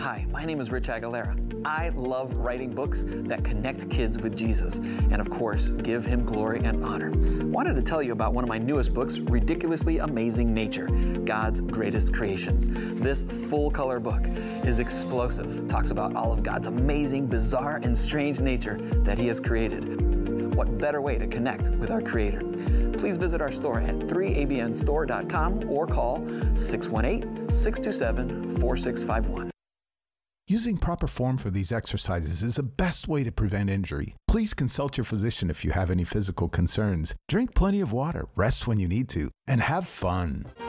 Hi, my name is Rich Aguilera. I love writing books that connect kids with Jesus and, of course, give him glory and honor. I wanted to tell you about one of my newest books, Ridiculously Amazing Nature, God's Greatest Creations. This full-color book is explosive, talks about all of God's amazing, bizarre, and strange nature that he has created. What better way to connect with our Creator? Please visit our store at 3abnstore.com or call 618-627-4651. Using proper form for these exercises is the best way to prevent injury. Please consult your physician if you have any physical concerns. Drink plenty of water, rest when you need to, and have fun.